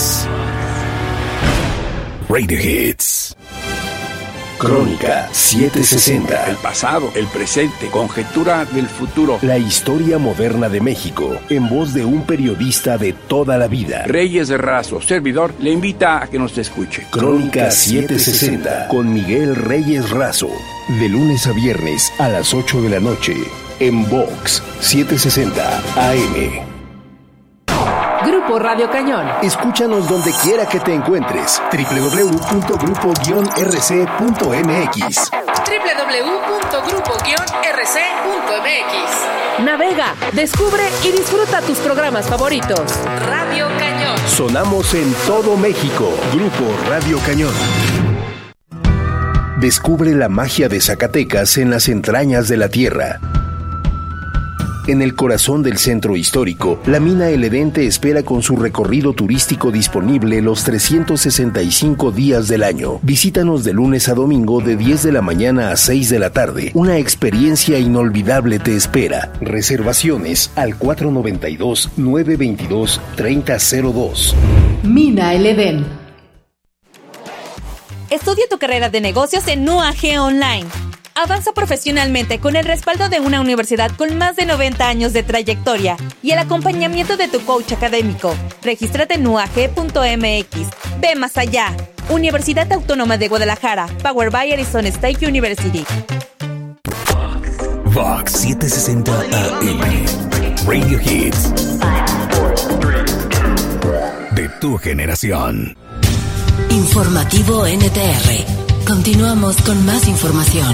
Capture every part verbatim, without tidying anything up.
Vox. Radio Hits. Crónica setecientos sesenta. El pasado, el presente, conjetura del futuro. La historia moderna de México, en voz de un periodista de toda la vida. Reyes Razo, servidor, le invita a que nos escuche. Crónica setecientos sesenta, con Miguel Reyes Razo. De lunes a viernes a las ocho de la noche, en Vox setecientos sesenta A M. Grupo Radio Cañón. Escúchanos donde quiera que te encuentres. doble u doble u doble u punto grupo guion r c punto m x. doble u doble u doble u punto grupo guion r c punto m x. Navega, descubre y disfruta tus programas favoritos. Radio Cañón. Sonamos en todo México. Grupo Radio Cañón. Descubre la magia de Zacatecas en las entrañas de la tierra. En el corazón del centro histórico, la mina El Edén te espera con su recorrido turístico disponible los trescientos sesenta y cinco días del año. Visítanos de lunes a domingo de diez de la mañana a seis de la tarde. Una experiencia inolvidable te espera. Reservaciones al cuatro nueve dos, nueve dos dos, tres cero cero dos. Mina El Edén. Estudia tu carrera de negocios en U A G Online. Avanza profesionalmente con el respaldo de una universidad con más de noventa años de trayectoria y el acompañamiento de tu coach académico. Regístrate en u a g punto m x. Ve más allá. Universidad Autónoma de Guadalajara. Powered by Arizona State University. Vox setecientos sesenta A M. Radio Hits. De tu generación. Informativo N T R. Continuamos con más información.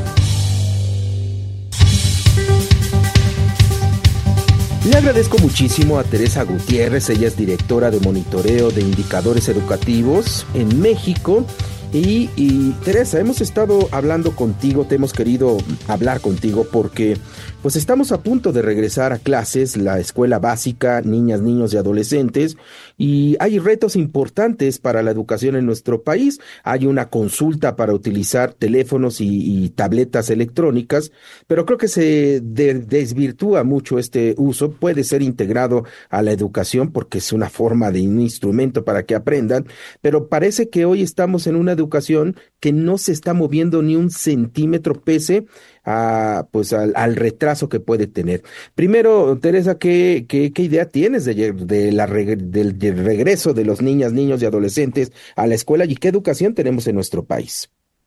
Le agradezco muchísimo a Teresa Gutiérrez, ella es directora de monitoreo de indicadores educativos en México. Y, y Teresa, hemos estado hablando contigo, te hemos querido hablar contigo porque pues estamos a punto de regresar a clases, la escuela básica, niñas, niños y adolescentes, y hay retos importantes para la educación en nuestro país. Hay una consulta para utilizar teléfonos y, y tabletas electrónicas, pero creo que se de, desvirtúa mucho este uso. Puede ser integrado a la educación porque es una forma de un instrumento para que aprendan, pero parece que hoy estamos en una educación que no se está moviendo ni un centímetro pese a, pues al, al retraso que puede tener. Primero, Teresa, ¿qué, qué, qué idea tienes de, de la reg- del, del regreso de los niñas, niños y adolescentes a la escuela y qué educación tenemos en nuestro país?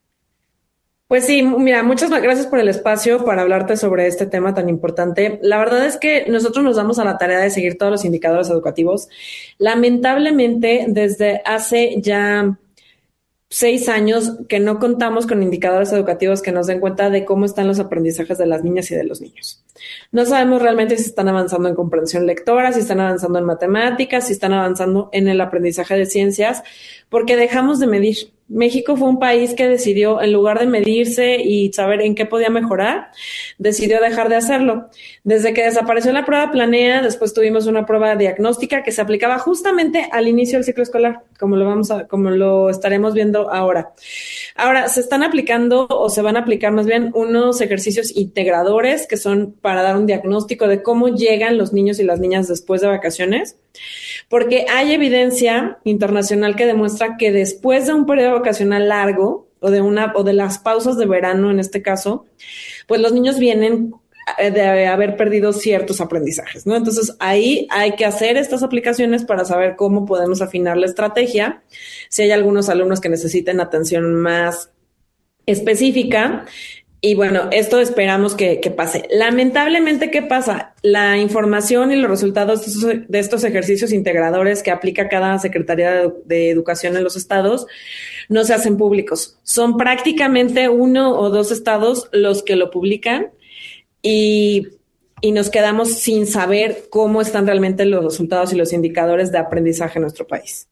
Pues sí, mira, muchas gracias por el espacio para hablarte sobre este tema tan importante. La verdad es que nosotros nos damos a la tarea de seguir todos los indicadores educativos. Lamentablemente, desde hace ya seis años que no contamos con indicadores educativos que nos den cuenta de cómo están los aprendizajes de las niñas y de los niños. No sabemos realmente si están avanzando en comprensión lectora, si están avanzando en matemáticas, si están avanzando en el aprendizaje de ciencias, porque dejamos de medir. México fue un país que decidió, en lugar de medirse y saber en qué podía mejorar, decidió dejar de hacerlo. Desde que desapareció la prueba Planea, después tuvimos una prueba diagnóstica que se aplicaba justamente al inicio del ciclo escolar, como lo vamos a, como lo estaremos viendo ahora. Ahora, se están aplicando o se van a aplicar más bien unos ejercicios integradores que son para dar un diagnóstico de cómo llegan los niños y las niñas después de vacaciones, porque hay evidencia internacional que demuestra que después de un periodo vacacional largo o de una o de las pausas de verano en este caso, pues los niños vienen de haber perdido ciertos aprendizajes, ¿no? Entonces ahí hay que hacer estas aplicaciones para saber cómo podemos afinar la estrategia. Si hay algunos alumnos que necesiten atención más específica. Y bueno, esto esperamos que, que pase. Lamentablemente, ¿qué pasa? La información y los resultados de estos, de estos ejercicios integradores que aplica cada Secretaría de, de Educación en los estados no se hacen públicos. Son prácticamente uno o dos estados los que lo publican y, y nos quedamos sin saber cómo están realmente los resultados y los indicadores de aprendizaje en nuestro país.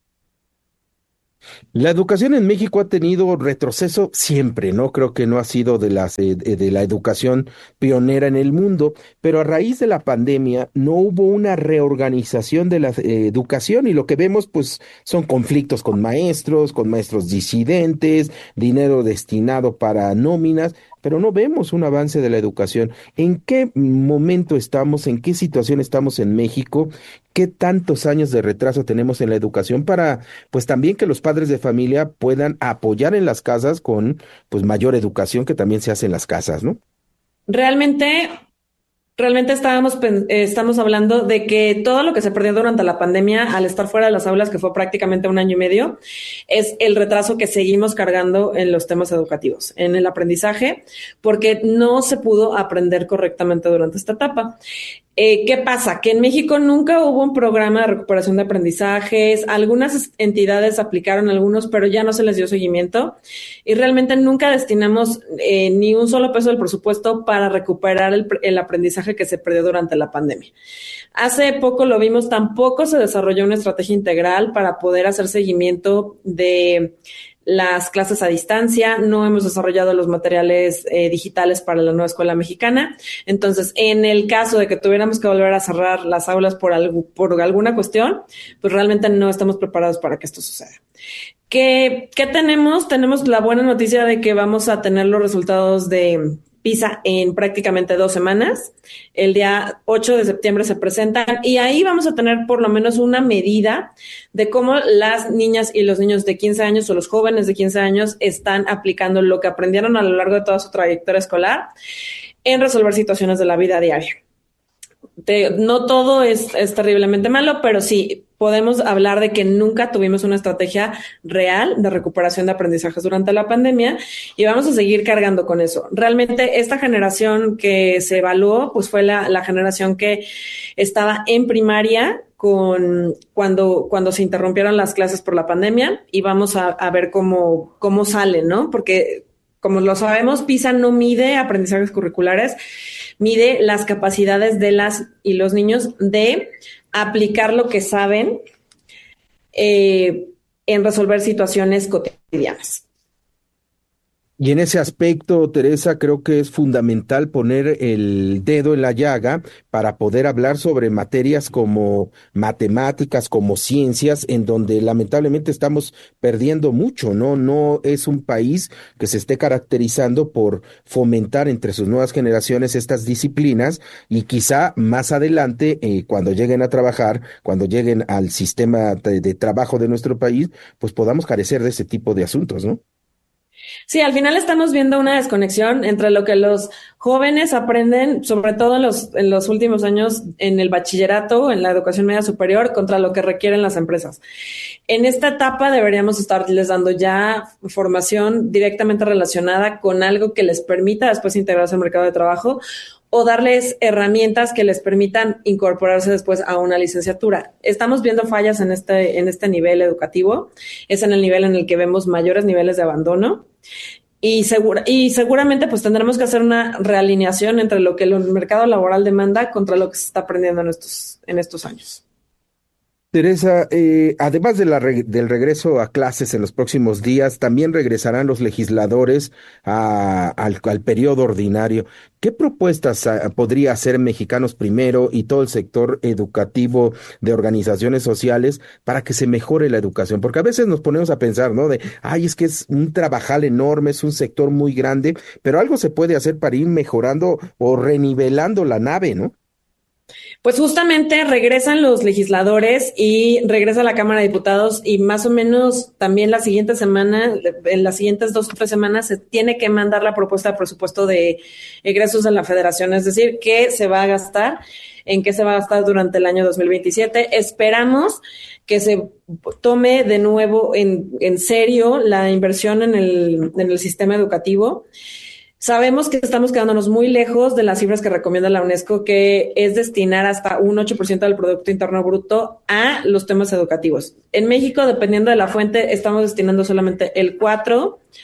La educación en México ha tenido retroceso siempre, ¿no? Creo que no ha sido de, las, eh, de la educación pionera en el mundo, pero a raíz de la pandemia no hubo una reorganización de la eh, educación y lo que vemos pues son conflictos con maestros, con maestros disidentes, dinero destinado para nóminas. pero no vemos un avance de la educación. ¿En qué momento estamos? ¿En qué situación estamos en México? ¿Qué tantos años de retraso tenemos en la educación para, pues también que los padres de familia puedan apoyar en las casas con, pues mayor educación que también se hace en las casas, ¿no? Realmente, realmente estábamos, pen- eh, estamos hablando de que todo lo que se perdió durante la pandemia al estar fuera de las aulas, que fue prácticamente un año y medio, es el retraso que seguimos cargando en los temas educativos, en el aprendizaje, porque no se pudo aprender correctamente durante esta etapa. Eh, ¿qué pasa? Que en México nunca hubo un programa de recuperación de aprendizajes, algunas entidades aplicaron algunos, pero ya no se les dio seguimiento y realmente nunca destinamos eh, ni un solo peso del presupuesto para recuperar el, el aprendizaje que se perdió durante la pandemia. Hace poco lo vimos, tampoco se desarrolló una estrategia integral para poder hacer seguimiento de las clases a distancia, no hemos desarrollado los materiales eh, digitales para la nueva escuela mexicana. Entonces, en el caso de que tuviéramos que volver a cerrar las aulas por, algo, por alguna cuestión, pues realmente no estamos preparados para que esto suceda. ¿Qué, qué tenemos? Tenemos la buena noticia de que vamos a tener los resultados de PISA en prácticamente dos semanas. El día ocho de septiembre se presentan y ahí vamos a tener por lo menos una medida de cómo las niñas y los niños de quince años o los jóvenes de quince años están aplicando lo que aprendieron a lo largo de toda su trayectoria escolar en resolver situaciones de la vida diaria. Te, no todo es, es terriblemente malo, pero sí podemos hablar de que nunca tuvimos una estrategia real de recuperación de aprendizajes durante la pandemia y vamos a seguir cargando con eso. Realmente esta generación que se evaluó, pues fue la, la generación que estaba en primaria con cuando, cuando se interrumpieron las clases por la pandemia y vamos a, a ver cómo, cómo sale, ¿no? Porque como lo sabemos, PISA no mide aprendizajes curriculares, mide las capacidades de las y los niños de aplicar lo que saben eh, en resolver situaciones cotidianas. Y en ese aspecto, Teresa, creo que es fundamental poner el dedo en la llaga para poder hablar sobre materias como matemáticas, como ciencias, en donde lamentablemente estamos perdiendo mucho, ¿no? No es un país que se esté caracterizando por fomentar entre sus nuevas generaciones estas disciplinas y quizá más adelante, eh, cuando lleguen a trabajar, cuando lleguen al sistema de, de trabajo de nuestro país, pues podamos carecer de ese tipo de asuntos, ¿no? Sí, al final estamos viendo una desconexión entre lo que los jóvenes aprenden, sobre todo en los, en los últimos años en el bachillerato, en la educación media superior, contra lo que requieren las empresas. En esta etapa deberíamos estarles dando ya formación directamente relacionada con algo que les permita después integrarse al mercado de trabajo o darles herramientas que les permitan incorporarse después a una licenciatura. Estamos viendo fallas en este, en este nivel educativo, es en el nivel en el que vemos mayores niveles de abandono y, segura, y seguramente pues tendremos que hacer una realineación entre lo que el mercado laboral demanda contra lo que se está aprendiendo en estos, en estos años. Teresa, eh, además de la re- del regreso a clases en los próximos días, también regresarán los legisladores a, al, al periodo ordinario. ¿Qué propuestas a, podría hacer Mexicanos Primero y todo el sector educativo de organizaciones sociales para que se mejore la educación? Porque a veces nos ponemos a pensar, ¿no? De, ay, es que es un trabajal enorme, es un sector muy grande, pero algo se puede hacer para ir mejorando o renivelando la nave, ¿no? Pues justamente regresan los legisladores y regresa la Cámara de Diputados y más o menos también la siguiente semana, en las siguientes dos o tres semanas se tiene que mandar la propuesta de presupuesto de egresos de la Federación, es decir, qué se va a gastar, en qué se va a gastar durante el año dos mil veintisiete. Esperamos que se tome de nuevo en, en serio la inversión en el, en el sistema educativo. Sabemos que estamos quedándonos muy lejos de las cifras que recomienda la UNESCO, que es destinar hasta un ocho por ciento del Producto Interno Bruto a los temas educativos. En México, dependiendo de la fuente, estamos destinando solamente el cuatro por ciento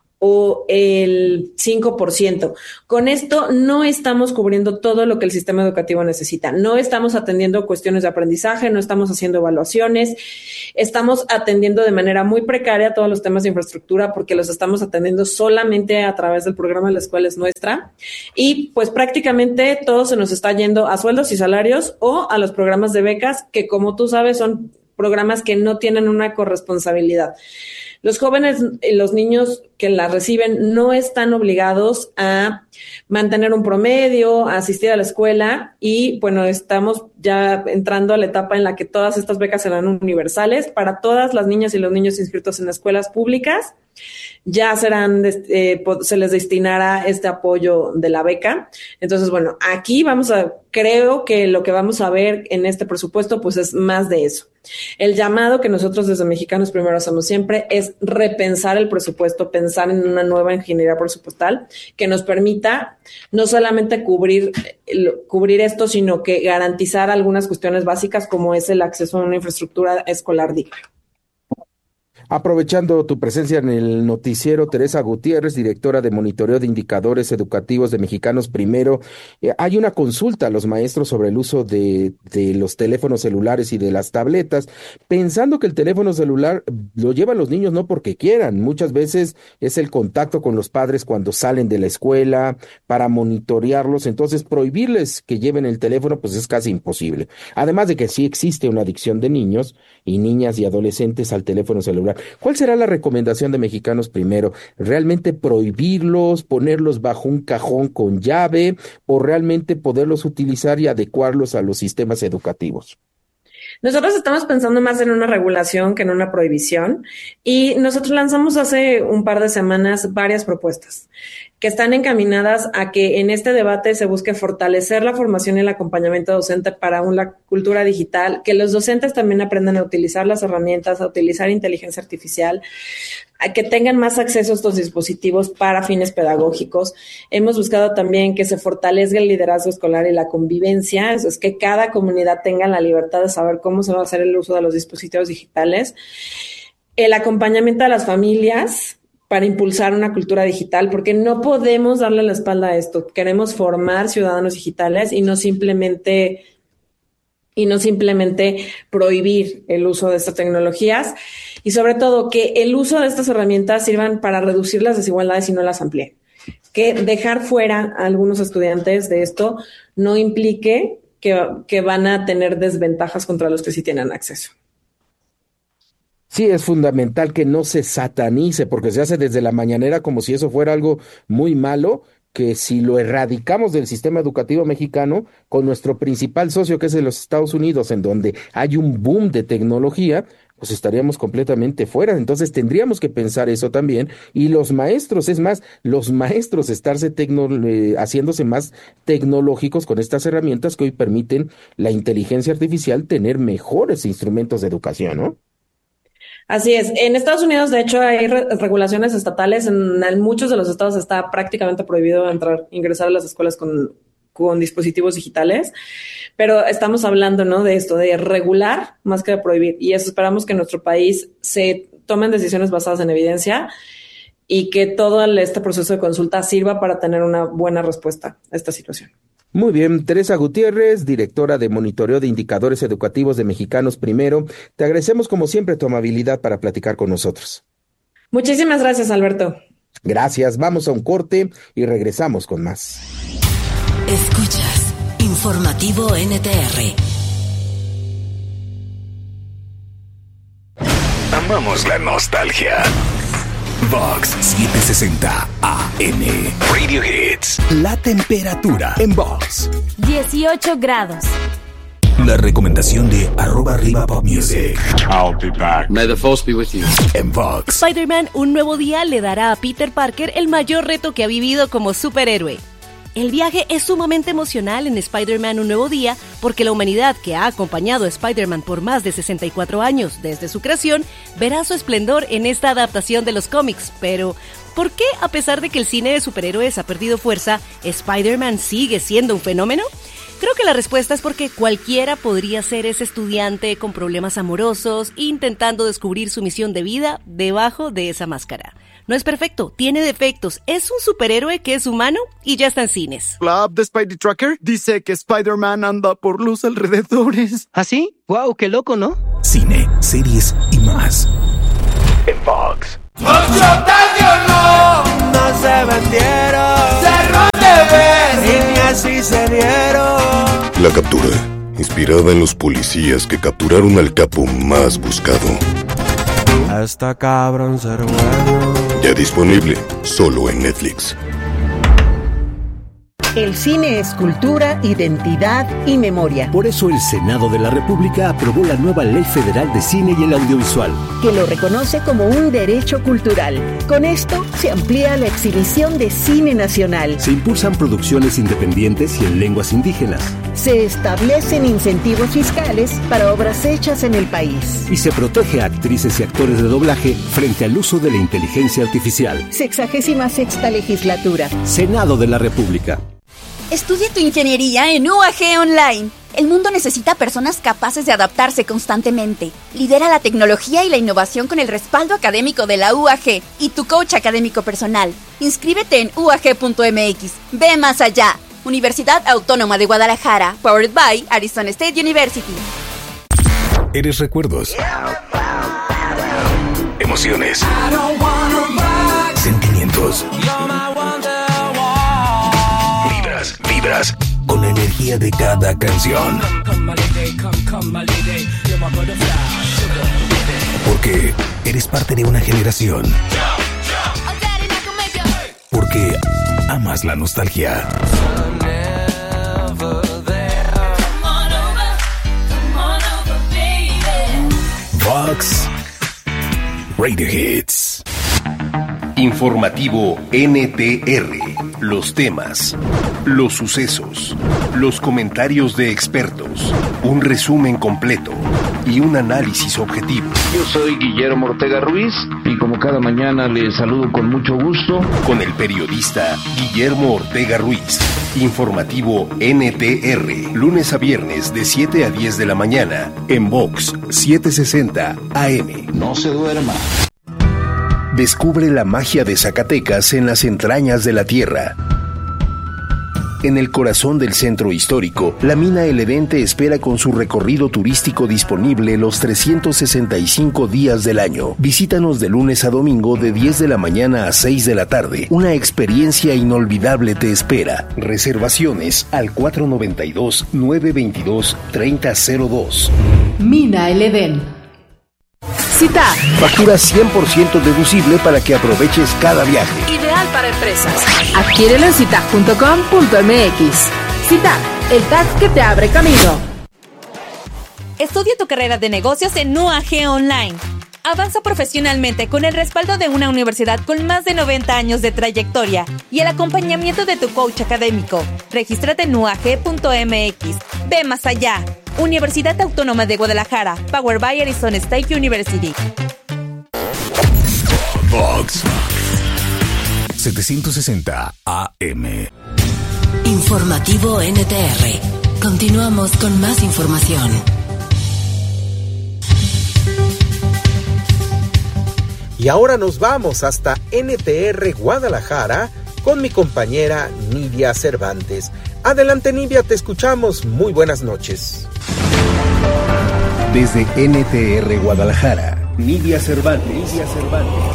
o el cinco por ciento. Con esto no estamos cubriendo todo lo que el sistema educativo necesita. No estamos atendiendo cuestiones de aprendizaje, no estamos haciendo evaluaciones, estamos atendiendo de manera muy precaria todos los temas de infraestructura porque los estamos atendiendo solamente a través del programa La Escuela es Nuestra y pues prácticamente todo se nos está yendo a sueldos y salarios o a los programas de becas que, como tú sabes, son programas que no tienen una corresponsabilidad. Los jóvenes y los niños que la reciben no están obligados a mantener un promedio, a asistir a la escuela y, bueno, estamos ya entrando a la etapa en la que todas estas becas serán universales para todas las niñas y los niños inscritos en escuelas públicas. Ya serán, eh, se les destinará este apoyo de la beca. Entonces, bueno, aquí vamos a, creo que lo que vamos a ver en este presupuesto, pues es más de eso. El llamado que nosotros desde Mexicanos Primero hacemos siempre es repensar el presupuesto, pensar en una nueva ingeniería presupuestal que nos permita no solamente cubrir, cubrir esto, sino que garantizar algunas cuestiones básicas como es el acceso a una infraestructura escolar digna. Aprovechando tu presencia en el noticiero, Teresa Gutiérrez, directora de Monitoreo de Indicadores Educativos de Mexicanos Primero, eh, hay una consulta a los maestros sobre el uso de, de los teléfonos celulares y de las tabletas, pensando que el teléfono celular lo llevan los niños no porque quieran, muchas veces es el contacto con los padres cuando salen de la escuela para monitorearlos, entonces prohibirles que lleven el teléfono pues es casi imposible. Además de que sí existe una adicción de niños y niñas y adolescentes al teléfono celular. ¿Cuál será la recomendación de Mexicanos Primero? ¿Realmente prohibirlos, ponerlos bajo un cajón con llave o realmente poderlos utilizar y adecuarlos a los sistemas educativos? Nosotros estamos pensando más en una regulación que en una prohibición y nosotros lanzamos hace un par de semanas varias propuestas que están encaminadas a que en este debate se busque fortalecer la formación y el acompañamiento docente para una cultura digital, que los docentes también aprendan a utilizar las herramientas, a utilizar inteligencia artificial, a que tengan más acceso a estos dispositivos para fines pedagógicos. Hemos buscado también que se fortalezca el liderazgo escolar y la convivencia, eso es que cada comunidad tenga la libertad de saber cómo se va a hacer el uso de los dispositivos digitales, el acompañamiento a las familias para impulsar una cultura digital, porque no podemos darle la espalda a esto. Queremos formar ciudadanos digitales y no simplemente y no simplemente prohibir el uso de estas tecnologías y sobre todo que el uso de estas herramientas sirvan para reducir las desigualdades y no las amplíen. Que dejar fuera a algunos estudiantes de esto no implique que, que van a tener desventajas contra los que sí tienen acceso. Sí, es fundamental que no se satanice, porque se hace desde la mañanera como si eso fuera algo muy malo, que si lo erradicamos del sistema educativo mexicano, con nuestro principal socio que es de los Estados Unidos, en donde hay un boom de tecnología, pues estaríamos completamente fuera. Entonces tendríamos que pensar eso también, y los maestros, es más, los maestros estarse tecno, eh, haciéndose más tecnológicos con estas herramientas que hoy permiten la inteligencia artificial tener mejores instrumentos de educación, ¿no? Así es. En Estados Unidos, de hecho, hay re- regulaciones estatales. En, en muchos de los estados está prácticamente prohibido entrar, ingresar a las escuelas con, con dispositivos digitales. Pero estamos hablando, ¿no?, de esto, de regular más que de prohibir. Y eso esperamos que en nuestro país se tomen decisiones basadas en evidencia y que todo este proceso de consulta sirva para tener una buena respuesta a esta situación. Muy bien, Teresa Gutiérrez, directora de Monitoreo de Indicadores Educativos de Mexicanos Primero, te agradecemos como siempre tu amabilidad para platicar con nosotros. Muchísimas gracias, Alberto. Gracias, vamos a un corte y regresamos con más. Escuchas Informativo N T R. Amamos la nostalgia. Vox setecientos sesenta A M. Radio Hits. La temperatura en Vox. dieciocho grados. La recomendación de arroba arriba pop music. I'll be back. May the force be with you. En Vox. Spider-Man, un nuevo día le dará a Peter Parker el mayor reto que ha vivido como superhéroe. El viaje es sumamente emocional en Spider-Man Un Nuevo Día porque la humanidad que ha acompañado a Spider-Man por más de sesenta y cuatro años desde su creación verá su esplendor en esta adaptación de los cómics. Pero, ¿por qué, a pesar de que el cine de superhéroes ha perdido fuerza, Spider-Man sigue siendo un fenómeno? Creo que la respuesta es porque cualquiera podría ser ese estudiante con problemas amorosos intentando descubrir su misión de vida debajo de esa máscara. No es perfecto, tiene defectos, es un superhéroe que es humano y ya está en cines. La app de Spidey Tracker dice que Spider-Man anda por los alrededores. ¿Ah, sí? ¡Wow, qué loco!, ¿no? Cine, series y más. En Vox. no, no se vendieron. Cerró de ver y ni así se dieron. La captura inspirada en los policías que capturaron al capo más buscado. Hasta cabrón ser bueno. Ya disponible, solo en Netflix. El cine es cultura, identidad y memoria. Por eso el Senado de la República aprobó la nueva Ley Federal de Cine y el Audiovisual, que lo reconoce como un derecho cultural. Con esto se amplía la exhibición de cine nacional. Se impulsan producciones independientes y en lenguas indígenas. Se establecen incentivos fiscales para obras hechas en el país. Y se protege a actrices y actores de doblaje frente al uso de la inteligencia artificial. Sexagésima sexta legislatura. Senado de la República. Estudia tu ingeniería en U A G Online. El mundo necesita personas capaces de adaptarse constantemente. Lidera la tecnología y la innovación con el respaldo académico de la U A G y tu coach académico personal. Inscríbete en U A G punto M X. Ve más allá. Universidad Autónoma de Guadalajara. Powered by Arizona State University. Eres recuerdos. Emociones. Sentimientos. Vibras, vibras con la energía de cada canción. Porque eres parte de una generación. Porque amas la nostalgia. Vox Radio Hits. Informativo N T R. Los temas, los sucesos, los comentarios de expertos, un resumen completo y un análisis objetivo. Yo soy Guillermo Ortega Ruiz y como cada mañana les saludo con mucho gusto. Con el periodista Guillermo Ortega Ruiz. Informativo N T R. Lunes a viernes de siete a diez de la mañana en Vox setecientos sesenta A M. No se duerma. Descubre la magia de Zacatecas en las entrañas de la tierra. En el corazón del centro histórico, la mina El Edén te espera con su recorrido turístico disponible los trescientos sesenta y cinco días del año. Visítanos de lunes a domingo de diez de la mañana a seis de la tarde. Una experiencia inolvidable te espera. Reservaciones al cuatro nueve dos, nueve dos dos, tres cero cero dos. Mina El Edén. Cita. Factura cien por ciento deducible para que aproveches cada viaje. Ideal para empresas. Adquiérelo en cita punto com punto m x. Cita, el tag que te abre camino. Estudia tu carrera de negocios en U A G Online. Avanza profesionalmente con el respaldo de una universidad con más de noventa años de trayectoria y el acompañamiento de tu coach académico. Regístrate en U A G punto m x. Ve más allá. Universidad Autónoma de Guadalajara. Powered by Arizona State University. Vox setecientos sesenta A M. Informativo N T R. Continuamos con más información. Y ahora nos vamos hasta N T R Guadalajara con mi compañera Nidia Cervantes. Adelante, Nidia, te escuchamos. Muy buenas noches. Desde N T R Guadalajara, Nidia Cervantes. Nidia Cervantes.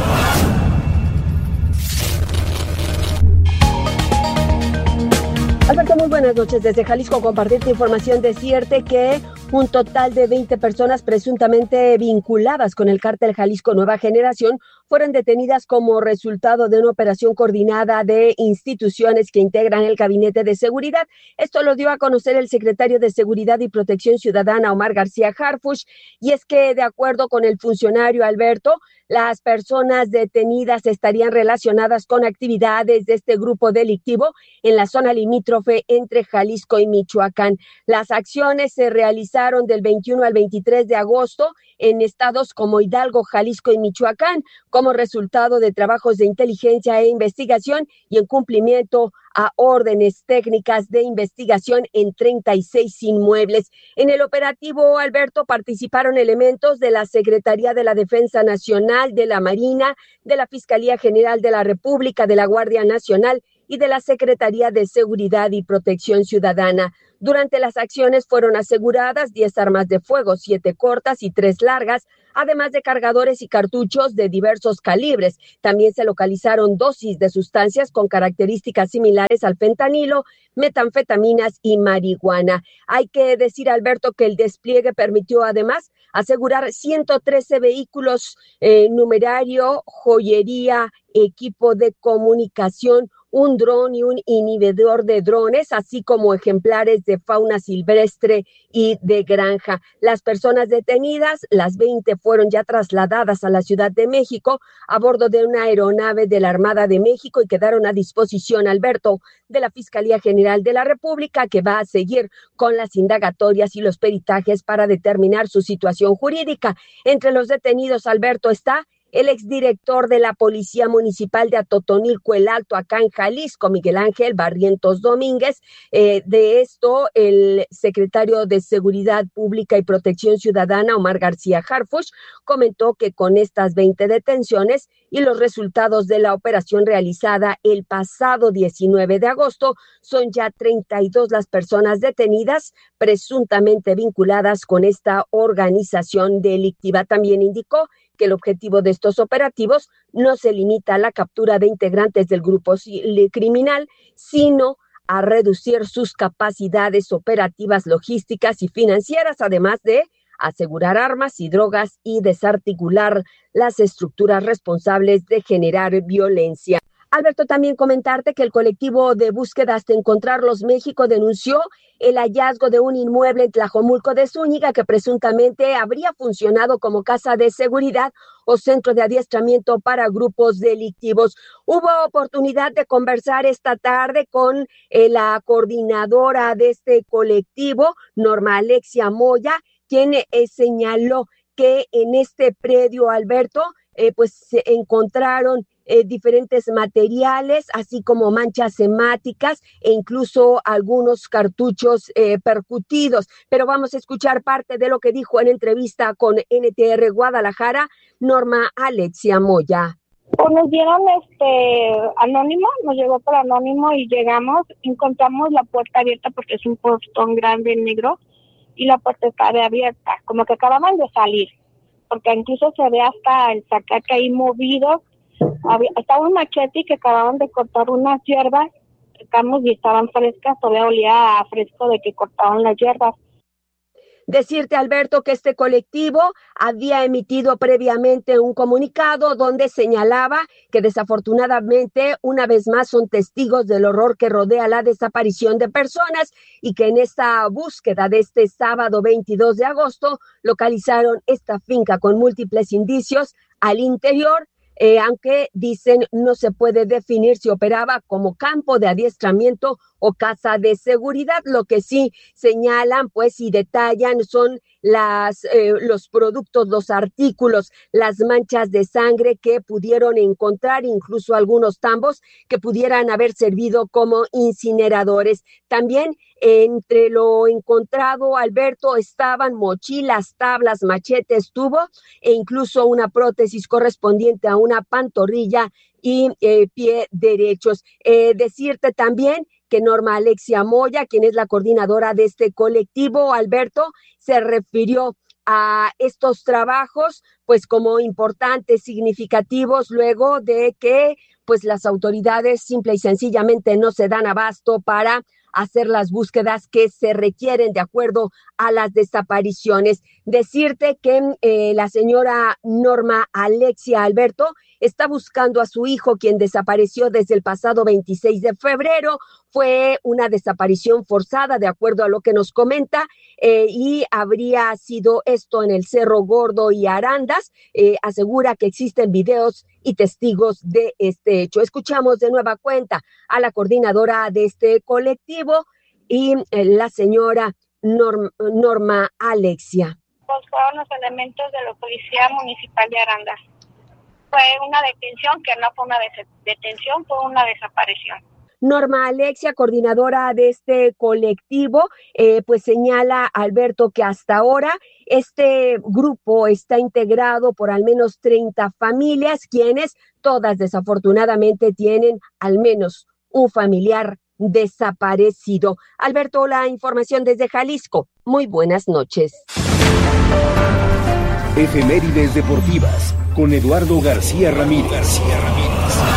Alberto, muy buenas noches. Desde Jalisco compartirte información. Decirte que un total de veinte personas presuntamente vinculadas con el cártel Jalisco Nueva Generación fueron detenidas como resultado de una operación coordinada de instituciones que integran el Gabinete de Seguridad. Esto lo dio a conocer el secretario de Seguridad y Protección Ciudadana, Omar García Harfuch, y es que, de acuerdo con el funcionario Alberto, las personas detenidas estarían relacionadas con actividades de este grupo delictivo en la zona limítrofe entre Jalisco y Michoacán. Las acciones se realizaron del veintiuno al veintitrés de agosto en estados como Hidalgo, Jalisco y Michoacán, como resultado de trabajos de inteligencia e investigación y en cumplimiento a órdenes técnicas de investigación en treinta y seis inmuebles. En el operativo, Alberto, participaron elementos de la Secretaría de la Defensa Nacional, de la Marina, de la Fiscalía General de la República, de la Guardia Nacional y de la Secretaría de Seguridad y Protección Ciudadana. Durante las acciones fueron aseguradas diez armas de fuego, siete cortas y tres largas, además de cargadores y cartuchos de diversos calibres. También se localizaron dosis de sustancias con características similares al fentanilo, metanfetaminas y marihuana. Hay que decir, Alberto, que el despliegue permitió además asegurar ciento trece vehículos, eh, numerario, joyería, equipo de comunicación, un dron y un inhibidor de drones, así como ejemplares de fauna silvestre y de granja. Las personas detenidas, las veinte, fueron ya trasladadas a la Ciudad de México a bordo de una aeronave de la Armada de México y quedaron a disposición, Alberto, de la Fiscalía General de la República, que va a seguir con las indagatorias y los peritajes para determinar su situación jurídica. Entre los detenidos, Alberto, está el exdirector de la Policía Municipal de Atotonilco el Alto, acá en Jalisco, Miguel Ángel Barrientos Domínguez. Eh, de esto, el secretario de Seguridad Pública y Protección Ciudadana, Omar García Harfuch, comentó que con estas veinte detenciones y los resultados de la operación realizada el pasado diecinueve de agosto, son ya treinta y dos las personas detenidas presuntamente vinculadas con esta organización delictiva. También indicó que el objetivo de estos operativos no se limita a la captura de integrantes del grupo criminal, sino a reducir sus capacidades operativas, logísticas y financieras, además de asegurar armas y drogas y desarticular las estructuras responsables de generar violencia. Alberto, también comentarte que el colectivo de búsqueda hasta encontrarlos México denunció el hallazgo de un inmueble en Tlajomulco de Zúñiga que presuntamente habría funcionado como casa de seguridad o centro de adiestramiento para grupos delictivos. Hubo oportunidad de conversar esta tarde con eh, la coordinadora de este colectivo, Norma Alexia Moya, quien eh, señaló que en este predio, Alberto, eh, pues se encontraron Eh, diferentes materiales, así como manchas hemáticas e incluso algunos cartuchos eh, percutidos. Pero vamos a escuchar parte de lo que dijo en entrevista con N T R Guadalajara, Norma Alexia Moya. Pues nos dieron este anónimo, nos llegó por anónimo y llegamos, encontramos la puerta abierta porque es un portón grande negro y la puerta está abierta, como que acababan de salir, porque incluso se ve hasta el zacate ahí movido. Había, estaba un machete que acababan de cortar unas hierbas, tocamos y estaban frescas, todavía olía a fresco de que cortaban las hierbas. Decirte, Alberto, que este colectivo había emitido previamente un comunicado donde señalaba que desafortunadamente una vez más son testigos del horror que rodea la desaparición de personas y que en esta búsqueda de este sábado veintidós de agosto localizaron esta finca con múltiples indicios al interior. Eh, aunque dicen no se puede definir si operaba como campo de adiestramiento o casa de seguridad. Lo que sí señalan, pues, y detallan son las eh, los productos, los artículos, las manchas de sangre que pudieron encontrar, incluso algunos tambos que pudieran haber servido como incineradores. También entre lo encontrado, Alberto, estaban mochilas, tablas, machetes, tubos e incluso una prótesis correspondiente a una pantorrilla y eh, pie derechos. Eh, decirte también que Norma Alexia Moya, quien es la coordinadora de este colectivo, Alberto, se refirió a estos trabajos pues como importantes, significativos, luego de que pues las autoridades simple y sencillamente no se dan abasto para hacer las búsquedas que se requieren de acuerdo a las desapariciones. Decirte que eh, la señora Norma Alexia, Alberto, está buscando a su hijo, quien desapareció desde el pasado veintiséis de febrero. Fue una desaparición forzada, de acuerdo a lo que nos comenta, eh, y habría sido esto en el Cerro Gordo y Arandas. Eh, asegura que existen videos y testigos de este hecho. Escuchamos de nueva cuenta a la coordinadora de este colectivo y eh, la señora Norm, Norma Alexia. Pues fueron los elementos de la Policía Municipal de Arandas. Fue una detención que no fue una des- detención, fue una desaparición. Norma Alexia, coordinadora de este colectivo, eh, pues señala, Alberto, que hasta ahora este grupo está integrado por al menos treinta familias, quienes todas desafortunadamente tienen al menos un familiar desaparecido. Alberto, la información desde Jalisco. Muy buenas noches. Efemérides deportivas con Eduardo García Ramírez. García Ramírez.